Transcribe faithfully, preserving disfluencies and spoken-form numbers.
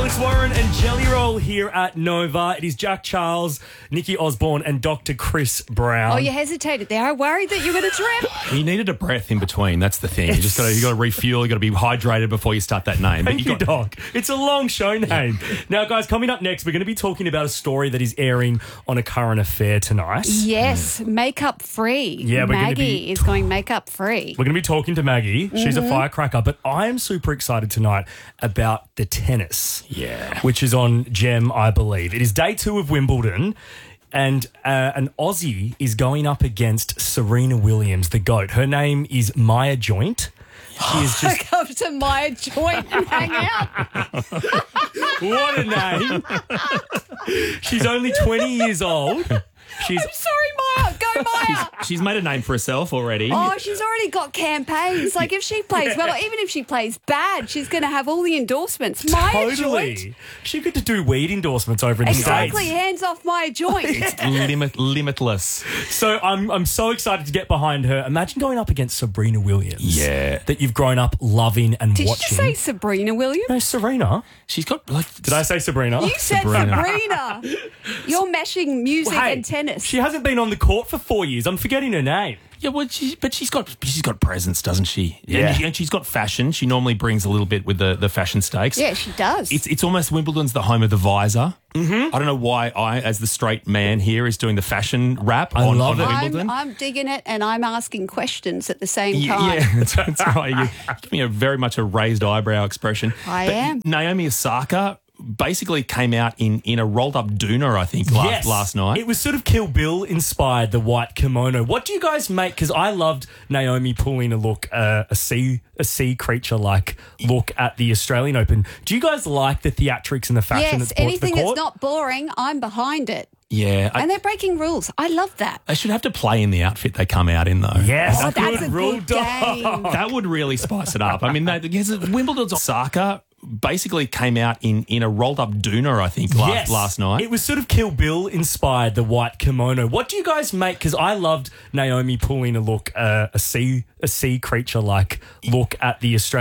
Alex Warren and Jelly Roll here at Nova. It is Jack Charles, Nikki Osborne and Doctor Chris Brown. Oh, you hesitated there. I worried that you were going to trip. He needed a breath in between. That's the thing. You just got to you got to refuel. You got to be hydrated before you start that name. Thank you, got, Doc. It's a long show name. Now, guys, coming up next, we're going to be talking about a story that is airing on A Current Affair tonight. Yes, makeup free. Yeah, we're gonna Maggie be- is going makeup free. We're going to be talking to Maggie. She's a firecracker, but I am super excited tonight about the tennis. Yeah. Which is on Gem, I believe. It is day two of Wimbledon, and uh, an Aussie is going up against Serena Williams, the GOAT. Her name is Maya Joint. She is just... Come to my joint and hang out. What a name. She's only twenty years old. She's I'm sorry, Maya. Go, Maya. She's made a name for herself already. Oh, she's already got campaigns. Like, if she plays well, or even if she plays bad, she's going to have all the endorsements. Maya totally. Joint. She could do weed endorsements over in the Exactly. States. Hands off Maya Joint. Limit, limitless. So I'm I'm so excited to get behind her. Imagine going up against Serena Williams. Yeah. That you've grown up loving and Did watching. you just say Sabrina Williams? No, Serena. She's got like. Did I say Sabrina? You said Sabrina. Sabrina. You're meshing music Hey, and tennis. She hasn't been on the court for four years. I'm forgetting her name. Yeah, well, she, but she's got she's got presence, doesn't she? Yeah. and, she- and she's got fashion. She normally brings a little bit with the, the fashion stakes. Yeah, she does. It's it's almost Wimbledon's the home of the visor. Mm-hmm. I don't know why I, as the straight man here, is doing the fashion rap I on, love on it. Wimbledon. I'm, I'm digging it and I'm asking questions at the same Y- time. Yeah, that's, that's right. You give me a very much a raised eyebrow expression. I But am. Naomi Osaka basically came out in, in a rolled up doona, I think, last, Yes. last night. It was sort of Kill Bill inspired, the white kimono. What do you guys make? Because I loved Naomi pulling a look, uh, a sea a sea creature like look at the Australian Open. Do you guys like the theatrics and the fashion Yes, that's brought anything to the that's court? not boring, I'm behind it. yeah, I, And they're breaking rules. I love that. they should have to play in the outfit they come out in, though. Yes, Oh, a that's good a rule, good dog. game. That would really spice it up. I mean, they, because Wimbledon's Osaka basically came out in, in a rolled up doona, I think, last, Yes. last night. It was sort of Kill Bill inspired, the white kimono. What do you guys make? Because I loved Naomi pulling a look, uh, a sea a sea creature like look at the Australian